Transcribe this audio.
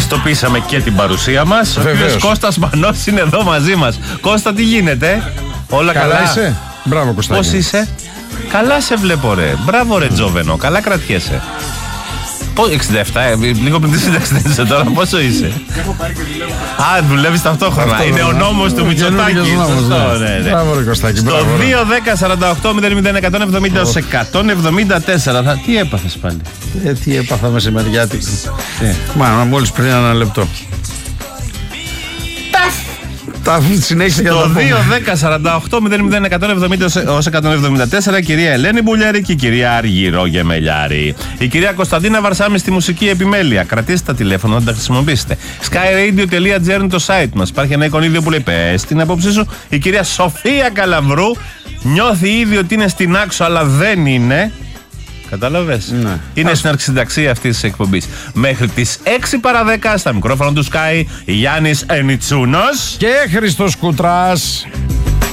Πιστοποίησαμε και την παρουσία μας. Ο κύριος Κώστας Μανός είναι εδώ μαζί μας. Κώστα, τι γίνεται? Όλα καλά? Είσαι? Μπράβο, Κωστάκη. Πώς είσαι? Καλά σε βλέπω, ρε. Μπράβο, ρε Τζόβενο. Καλά κρατιέσαι. 67, λίγο πριν τη σύνταξη είσαι τώρα. Πόσο είσαι? Έχω πάρει και δουλεύω. Α, δουλεύεις ταυτόχρονα. Είναι ο νόμος του Μητσοτάκη. Σωστό, ναι. Μπράβο, ρε Κωστάκη. Στο 2-10-48-001-174. Τι έπαθες πάλι? Τι έπαθα μεσημεριάτικο. Μόλις πριν ένα λεπτό. Τα συνέχισε για το 2-10-48-001-174, κυρία Ελένη Μπουλιάρη και η κυρία Αργυρό Γεμελιάρη. Η κυρία Κωνσταντίνα Βαρσάμι στη μουσική επιμέλεια. Κρατήστε τα τηλέφωνα να τα χρησιμοποιήσετε. skyradio.gr είναι το site μας. Υπάρχει ένα εικονίδιο που λέει πες την απόψη σου. Η κυρία Σοφία Καλαβρού νιώθει ήδη ότι είναι στην άξο, αλλά δεν είναι. Κατάλαβες? Ναι. Είναι στην αρχισυνταξία αυτής της εκπομπής. Μέχρι τις 6 παρά 10 στα μικρόφωνα του Sky, Γιάννης Ενιτσούνος και Χριστός Κουτράς.